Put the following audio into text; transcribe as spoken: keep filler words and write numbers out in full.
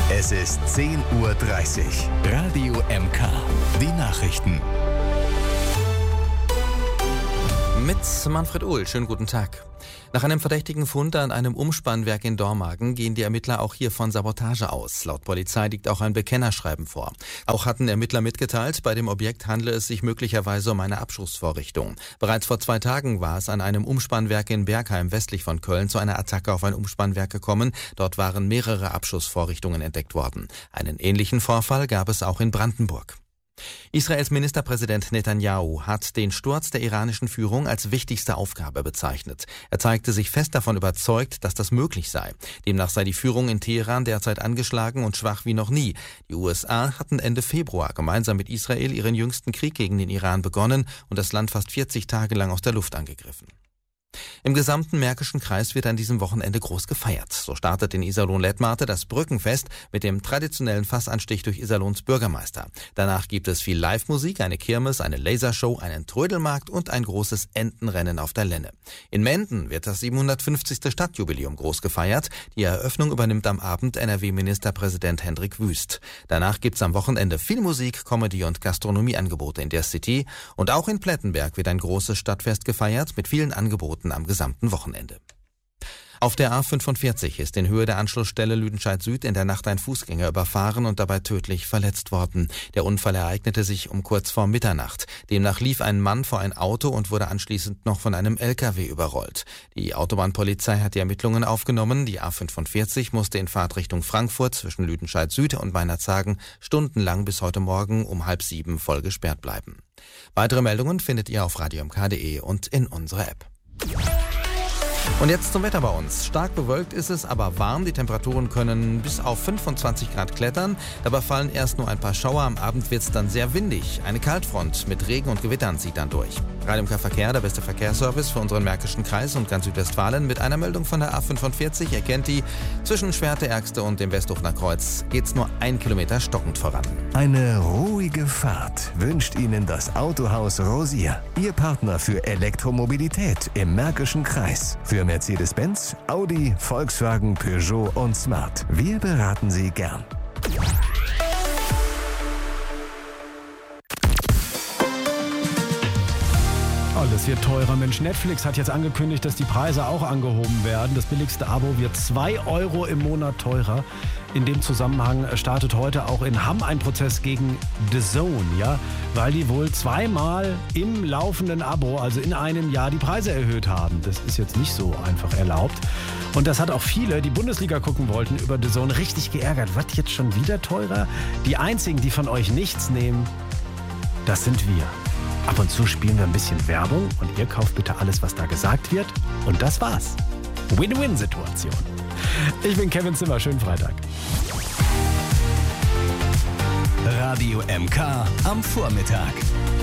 Es ist zehn Uhr dreißig. Radio M K. Die Nachrichten. Mit Manfred Uhl. Schönen guten Tag. Nach einem verdächtigen Fund an einem Umspannwerk in Dormagen gehen die Ermittler auch hier von Sabotage aus. Laut Polizei liegt auch ein Bekennerschreiben vor. Auch hatten Ermittler mitgeteilt, bei dem Objekt handle es sich möglicherweise um eine Abschussvorrichtung. Bereits vor zwei Tagen war es an einem Umspannwerk in Bergheim westlich von Köln zu einer Attacke auf ein Umspannwerk gekommen. Dort waren mehrere Abschussvorrichtungen entdeckt worden. Einen ähnlichen Vorfall gab es auch in Brandenburg. Israels Ministerpräsident Netanyahu hat den Sturz der iranischen Führung als wichtigste Aufgabe bezeichnet. Er zeigte sich fest davon überzeugt, dass das möglich sei. Demnach sei die Führung in Teheran derzeit angeschlagen und schwach wie noch nie. Die U S A hatten Ende Februar gemeinsam mit Israel ihren jüngsten Krieg gegen den Iran begonnen und das Land fast vierzig Tage lang aus der Luft angegriffen. Im gesamten Märkischen Kreis wird an diesem Wochenende groß gefeiert. So startet in Iserlohn-Lettmate das Brückenfest mit dem traditionellen Fassanstich durch Iserlohns Bürgermeister. Danach gibt es viel Live-Musik, eine Kirmes, eine Lasershow, einen Trödelmarkt und ein großes Entenrennen auf der Lenne. In Menden wird das siebenhundertfünfzigste Stadtjubiläum groß gefeiert. Die Eröffnung übernimmt am Abend N R W-Ministerpräsident Hendrik Wüst. Danach gibt's am Wochenende viel Musik, Comedy und Gastronomieangebote in der City. Und auch in Plettenberg wird ein großes Stadtfest gefeiert mit vielen Angeboten am gesamten Wochenende. Auf der A fünfundvierzig ist in Höhe der Anschlussstelle Lüdenscheid Süd in der Nacht ein Fußgänger überfahren und dabei tödlich verletzt worden. Der Unfall ereignete sich um kurz vor Mitternacht. Demnach lief ein Mann vor ein Auto und wurde anschließend noch von einem L K W überrollt. Die Autobahnpolizei hat die Ermittlungen aufgenommen. Die A fünfundvierzig musste in Fahrtrichtung Frankfurt zwischen Lüdenscheid Süd und Weinerzagen stundenlang bis heute Morgen um halb sieben voll gesperrt bleiben. Weitere Meldungen findet ihr auf radio m k punkt d e und in unserer App. Und jetzt zum Wetter bei uns. Stark bewölkt ist es, aber warm. Die Temperaturen können bis auf fünfundzwanzig Grad klettern. Dabei fallen erst nur ein paar Schauer. Am Abend wird es dann sehr windig. Eine Kaltfront mit Regen und Gewittern zieht dann durch. Radio M K Verkehr, der beste Verkehrsservice für unseren Märkischen Kreis und ganz Südwestfalen. Mit einer Meldung von der A fünfundvierzig. Ihr kennt die. Zwischen Schwerte-Ärgste und dem Westhofener Kreuz geht's nur ein Kilometer stockend voran. Eine ruhige Fahrt wünscht Ihnen das Autohaus Rosier. Ihr Partner für Elektromobilität im Märkischen Kreis. Für Mercedes-Benz, Audi, Volkswagen, Peugeot und Smart. Wir beraten Sie gern. Alles wird teurer. Mensch, Netflix hat jetzt angekündigt, dass die Preise auch angehoben werden. Das billigste Abo wird zwei Euro im Monat teurer. In dem Zusammenhang startet heute auch in Hamm ein Prozess gegen The Zone, ja, weil die wohl zweimal im laufenden Abo, also in einem Jahr, die Preise erhöht haben. Das ist jetzt nicht so einfach erlaubt. Und das hat auch viele, die Bundesliga gucken wollten, über The Zone richtig geärgert. Was, jetzt schon wieder teurer? Die einzigen, die von euch nichts nehmen, das sind wir. Ab und zu spielen wir ein bisschen Werbung und ihr kauft bitte alles, was da gesagt wird. Und das war's. Win-Win-Situation. Ich bin Kevin Zimmer. Schönen Freitag. Radio M K am Vormittag.